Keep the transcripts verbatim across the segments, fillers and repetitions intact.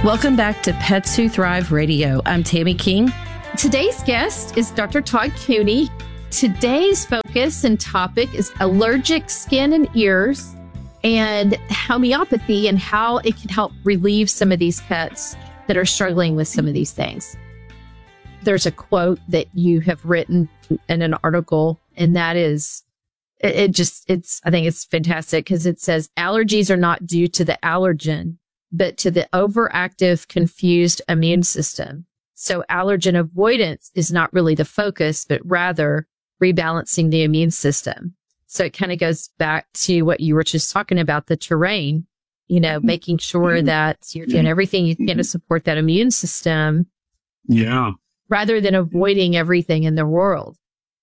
Welcome back to Pets Who Thrive Radio. I'm Tammy King. Today's guest is Doctor Todd Cooney. Today's focus and topic is allergic skin and ears and homeopathy and how it can help relieve some of these pets that are struggling with some of these things. There's a quote that you have written in an article, and that is, it, it just, it's, I think it's fantastic because it says allergies are not due to the allergen, but to the overactive, confused immune system. So allergen avoidance is not really the focus, but rather rebalancing the immune system. So it kind of goes back to what you were just talking about, the terrain, you know, making sure that you're doing everything you can to support that immune system. Yeah. Rather than avoiding everything in the world.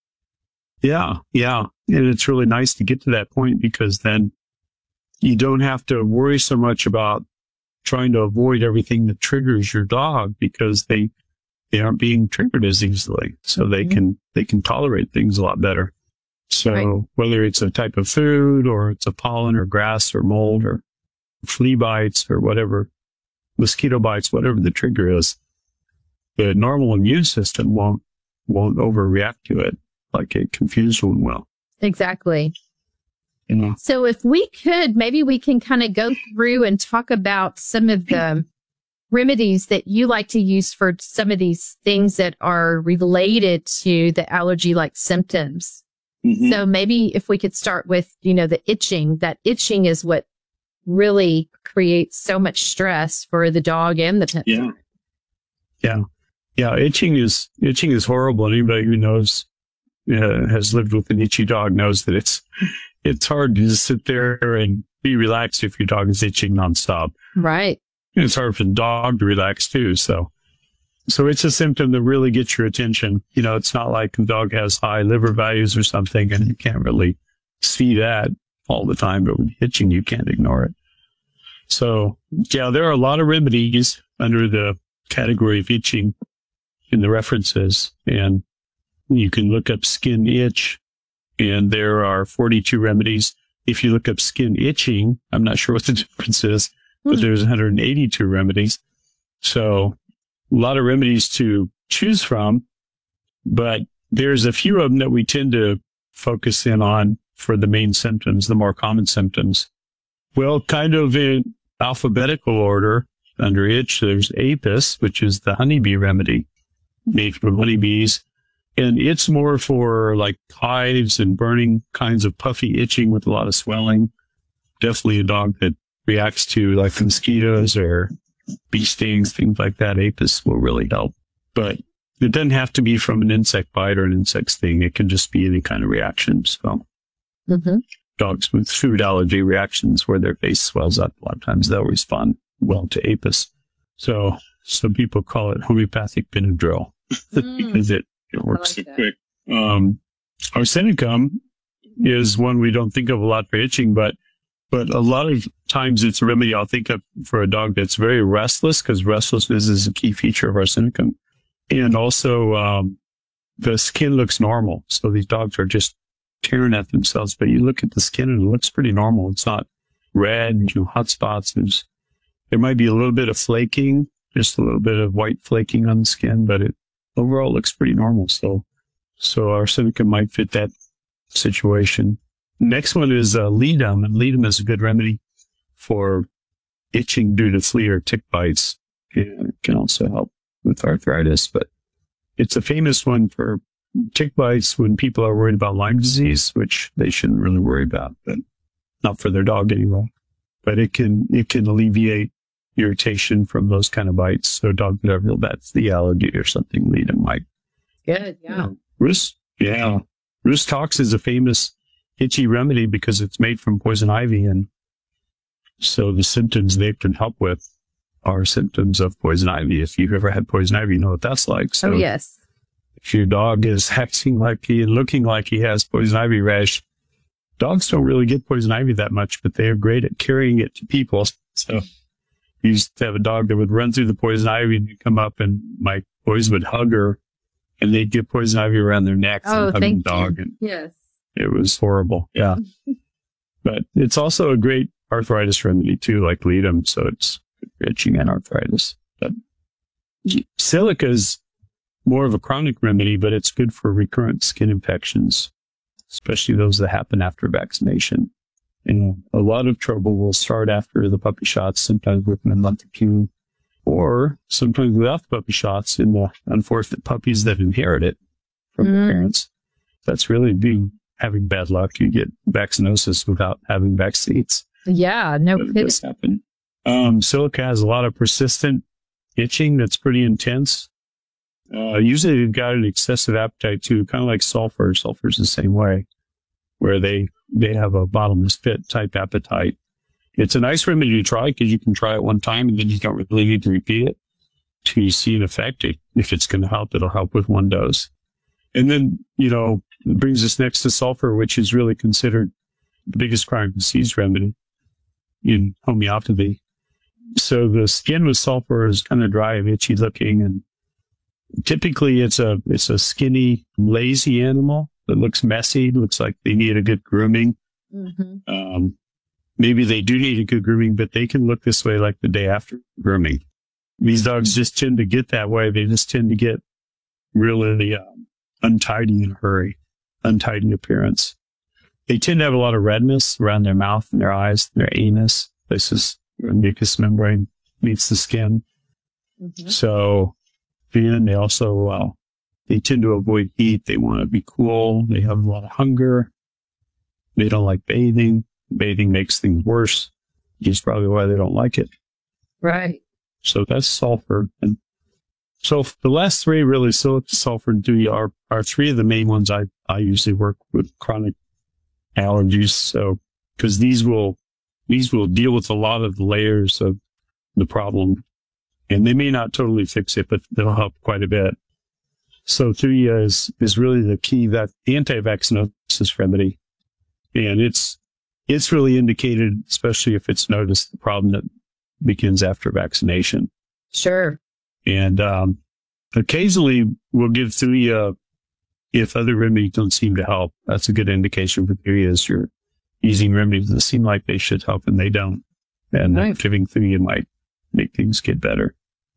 Yeah. Yeah. And it's really nice to get to that point because then you don't have to worry so much about trying to avoid everything that triggers your dog because they, they aren't being triggered as easily. So they mm-hmm. can, they can tolerate things a lot better. So right. whether it's a type of food or it's a pollen or grass or mold or flea bites or whatever, mosquito bites, whatever the trigger is, the normal immune system won't, won't overreact to it like a confused one will. Exactly. You know? So if we could, maybe we can kind of go through and talk about some of the remedies that you like to use for some of these things that are related to the allergy-like symptoms. Mm-hmm. So maybe if we could start with, you know, the itching. That itching is what really creates so much stress for the dog and the pet. Yeah. Yeah. Yeah. Itching is, itching is horrible. Anybody who knows, uh, has lived with an itchy dog knows that it's, it's hard to just sit there and be relaxed if your dog is itching nonstop. Right. And it's hard for the dog to relax too. So, so it's a symptom that really gets your attention. You know, it's not like the dog has high liver values or something and you can't really see that all the time, but with itching, you can't ignore it. So yeah, there are a lot of remedies under the category of itching in the references, and you can look up skin itch, and there are forty-two remedies. If you look up skin itching, I'm not sure what the difference is, but mm-hmm. there's one hundred eighty-two remedies. So a lot of remedies to choose from, but there's a few of them that we tend to focus in on for the main symptoms, the more common symptoms. Well, kind of in alphabetical order, under itch, there's Apis, which is the honeybee remedy made from honeybees. And it's more for like hives and burning kinds of puffy itching with a lot of swelling. Definitely a dog that reacts to like mosquitoes or bee stings, things like that. Apis will really help. But it doesn't have to be from an insect bite or an insect sting. It can just be any kind of reaction. So mm-hmm. dogs with food allergy reactions where their face swells up, a lot of times they'll respond well to Apis. So some people call it homeopathic Benadryl mm. because it, it works like so quick. Um, arsenicum is one we don't think of a lot for itching, but but a lot of times it's a remedy I'll think of for a dog that's very restless, because restlessness is a key feature of arsenicum. And also, um, the skin looks normal. So these dogs are just tearing at themselves, but you look at the skin and it looks pretty normal. It's not red, you know, hot spots. There's, there might be a little bit of flaking, just a little bit of white flaking on the skin, but it overall looks pretty normal. So, so arsenicum might fit that situation. Next one is uh, ledum, and ledum is a good remedy for itching due to flea or tick bites. And it can also help with arthritis, but it's a famous one for tick bites when people are worried about Lyme disease, which they shouldn't really worry about, but not for their dog anymore. But it can, it can alleviate irritation from those kind of bites. So dogs that have real bad flea allergy or something, ledum might. Good, yeah. You know, Rhus, yeah. Rhus tox is a famous itchy remedy because it's made from poison ivy. And so the symptoms they can help with are symptoms of poison ivy. If you've ever had poison ivy, you know what that's like. So oh, yes. If your dog is acting like he and looking like he has poison ivy rash, dogs don't really get poison ivy that much, but they are great at carrying it to people. So we used to have a dog that would run through the poison ivy and he'd come up and my boys would hug her and they'd get poison ivy around their necks oh, and hug thank the dog. You. And yes. It was horrible. Yeah. But it's also a great arthritis remedy too, like ledum. So it's for itching and arthritis. But silica is more of a chronic remedy, but it's good for recurrent skin infections, especially those that happen after vaccination. And a lot of trouble will start after the puppy shots, sometimes within a month or two, or sometimes without the puppy shots in the unfortunate puppies that inherit it from mm. the parents. That's really being having bad luck. You get vaccinosis without having vaccines. Yeah, no kidding. This happen. Um, silica has a lot of persistent itching that's pretty intense. Uh, usually they've got an excessive appetite too, kind of like sulfur. Sulfur's the same way, where they, they have a bottomless pit type appetite. It's a nice remedy to try because you can try it one time and then you don't really need to repeat it till you see an effect. If it's going to help, it'll help with one dose. And then, you know, it brings us next to sulfur, which is really considered the biggest chronic disease remedy in homeopathy. So the skin with sulfur is kind of dry and itchy looking, and typically it's a it's a skinny, lazy animal that looks messy, looks like they need a good grooming. Mm-hmm. Um, maybe they do need a good grooming, but they can look this way like the day after grooming. These dogs just tend to get that way. They just tend to get really um, untidy in a hurry, untidy appearance. They tend to have a lot of redness around their mouth and their eyes, their anus, places where the mucous membrane meets the skin. Mm-hmm. So, and they also, uh, they tend to avoid heat. They want to be cool. They have a lot of hunger. They don't like bathing. Bathing makes things worse, which is probably why they don't like it. Right. So that's sulfur. And so the last three really, silica, sulfur, and dewey are, are three of the main ones I, I usually work with chronic allergies. So, because these will, these will deal with a lot of the layers of the problem, and they may not totally fix it, but they'll help quite a bit. So Thuya is, is really the key, that anti-vaccinosis remedy. And it's, it's really indicated, especially if it's noticed, the problem that begins after vaccination. Sure. And, um, occasionally we'll give Thuya if other remedies don't seem to help. That's a good indication for Thuya, is you're using remedies that seem like they should help and they don't. And right. giving Thuya might make things get better.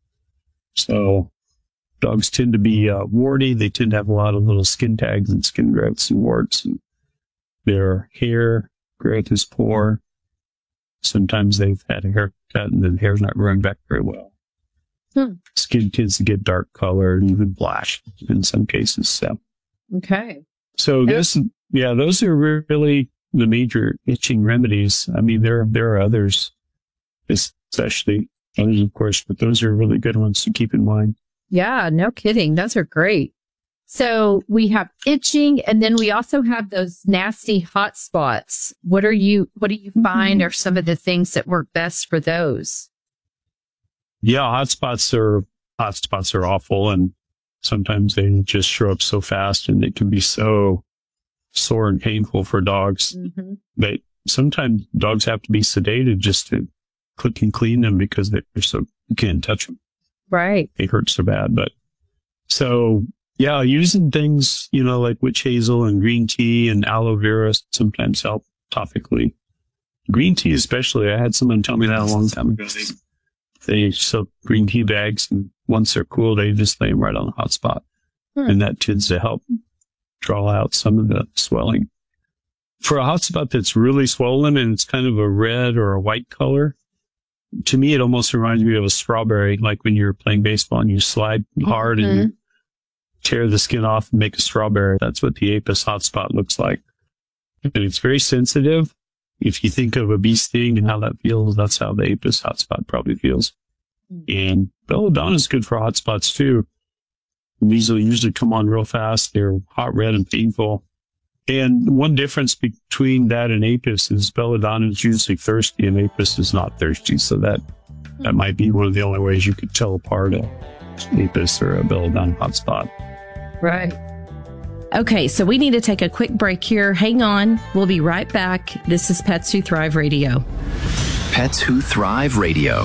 So dogs tend to be uh, warty. They tend to have a lot of little skin tags and skin growths and warts. And their hair growth is poor. Sometimes they've had a haircut and the hair's not growing back very well. Hmm. Skin tends to get dark colored, even black in some cases. So, okay. So this, yeah, those are really the major itching remedies. I mean, there there are others, especially others, of course, but those are really good ones to keep in mind. Yeah, no kidding. Those are great. So we have itching, and then we also have those nasty hot spots. What are you, what do you find are some of the things that work best for those? Yeah, hot spots are, hot spots are awful, and sometimes they just show up so fast, and it can be so sore and painful for dogs. Mm-hmm. They, sometimes dogs have to be sedated just to click and clean them because they're so, you can't touch them. Right. They hurt so bad. But so, yeah, using things, you know, like witch hazel and green tea and aloe vera sometimes help topically. Green tea especially. I had someone tell me that a long time ago. They, they soak green tea bags, and once they're cool, they just lay them right on the hot spot. Hmm. And that tends to help draw out some of the swelling. For a hot spot that's really swollen and it's kind of a red or a white color, to me, it almost reminds me of a strawberry, like when you're playing baseball and you slide hard mm-hmm. and you tear the skin off and make a strawberry. That's what the Apis hotspot looks like. And it's very sensitive. If you think of a bee sting and how that feels, that's how the Apis hotspot probably feels. Mm-hmm. And belladonna is good for hotspots too. These will usually come on real fast. They're hot red and painful. And one difference between that and Apis is belladonna is usually thirsty and Apis is not thirsty. So that, that might be one of the only ways you could tell apart a Apis or a belladonna hotspot. Right. Okay, so we need to take a quick break here. Hang on. We'll be right back. This is Pets Who Thrive Radio. Pets Who Thrive Radio.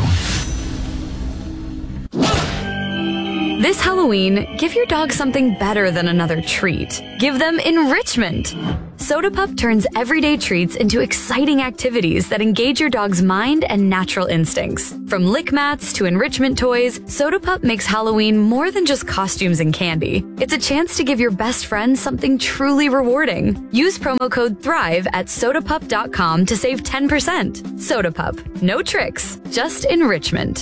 This Halloween, give your dog something better than another treat. Give them enrichment. Soda Pup turns everyday treats into exciting activities that engage your dog's mind and natural instincts. From lick mats to enrichment toys, Soda Pup makes Halloween more than just costumes and candy. It's a chance to give your best friend something truly rewarding. Use promo code THRIVE at soda pup dot com to save ten percent. Soda Pup. No tricks, just enrichment.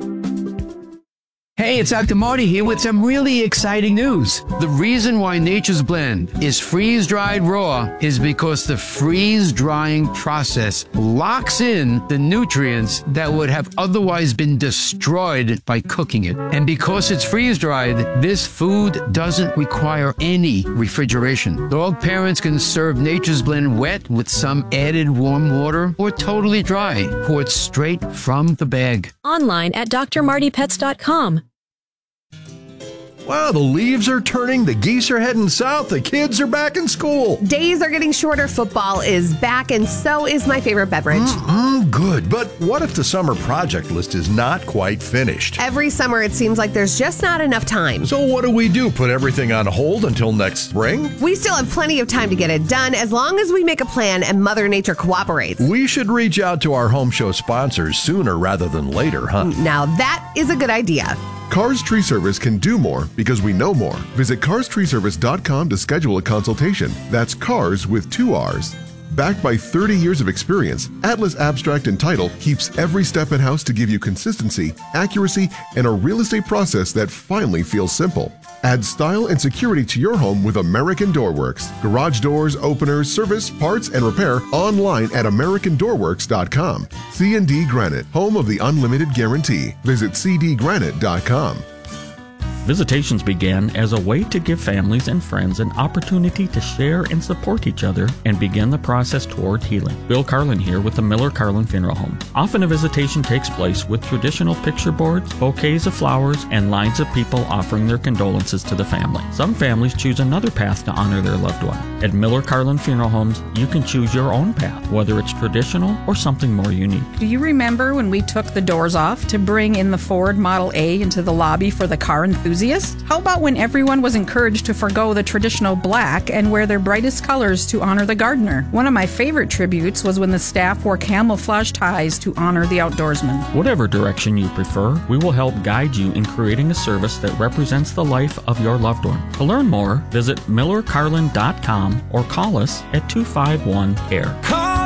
Hey, it's Doctor Marty here with some really exciting news. The reason why Nature's Blend is freeze-dried raw is because the freeze-drying process locks in the nutrients that would have otherwise been destroyed by cooking it. And because it's freeze-dried, this food doesn't require any refrigeration. Dog parents can serve Nature's Blend wet with some added warm water or totally dry, poured straight from the bag. Online at D R Marty Pets dot com. Wow, the leaves are turning, the geese are heading south, the kids are back in school. Days are getting shorter, football is back, and so is my favorite beverage. Mm-mm, good, but what if the summer project list is not quite finished? Every summer it seems like there's just not enough time. So what do we do, put everything on hold until next spring? We still have plenty of time to get it done as long as we make a plan and Mother Nature cooperates. We should reach out to our home show sponsors sooner rather than later, huh? Now that is a good idea. Cars Tree Service can do more because we know more. Visit cars tree service dot com to schedule a consultation. That's cars with two R's. Backed by thirty years of experience, Atlas Abstract and Title keeps every step in-house to give you consistency, accuracy, and a real estate process that finally feels simple. Add style and security to your home with American Door Works. Garage doors, openers, service, parts, and repair online at american door works dot com. C and D Granite, home of the unlimited guarantee. Visit c d granite dot com. Visitations began as a way to give families and friends an opportunity to share and support each other and begin the process toward healing. Bill Carlin here with the Miller Carlin Funeral Home. Often a visitation takes place with traditional picture boards, bouquets of flowers, and lines of people offering their condolences to the family. Some families choose another path to honor their loved one. At Miller Carlin Funeral Homes, you can choose your own path, whether it's traditional or something more unique. Do you remember when we took the doors off to bring in the Ford Model A into the lobby for the car enthusiast? How about when everyone was encouraged to forgo the traditional black and wear their brightest colors to honor the gardener? One of my favorite tributes was when the staff wore camouflage ties to honor the outdoorsman. Whatever direction you prefer, we will help guide you in creating a service that represents the life of your loved one. To learn more, visit miller carlin dot com or call us at two five one C A R E.